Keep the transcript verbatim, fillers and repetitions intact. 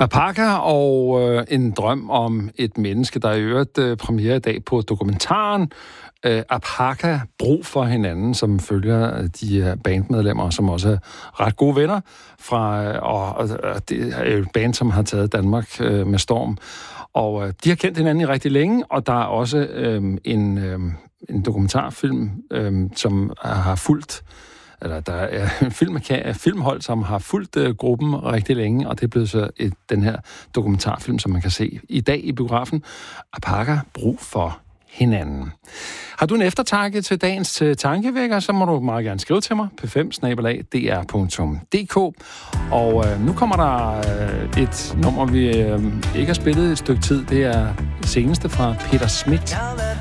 Apaka og øh, en drøm om et menneske, der er i øvrigt øh, premiere i dag på dokumentaren øh, Apaka, brug for hinanden, som følger de her bandmedlemmer, som også er ret gode venner fra, øh, og, og det er jo et band, som har taget Danmark øh, med storm. Og øh, de har kendt hinanden i rigtig længe, og der er også øh, en, øh, en dokumentarfilm, øh, som har fulgt eller der er en film, filmhold, som har fulgt uh, gruppen rigtig længe, og det er blevet så et, den her dokumentarfilm, som man kan se i dag i biografen. Apaka, brug for hinanden. Har du en eftertanke til dagens uh, tankevækker, så må du meget gerne skrive til mig, p fem snabel-a d r punktum d k. Og uh, nu kommer der uh, et nummer, vi uh, ikke har spillet et stykke tid. Det er det seneste fra Peter Smith